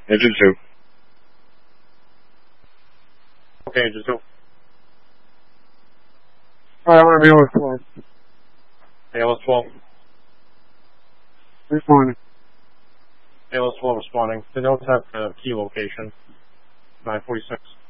Engine 2. Okay, Engine 2. Alright, I want to be ALS 12. ALS 12. Responding. ALS 12 responding. The notes have the key location. 946.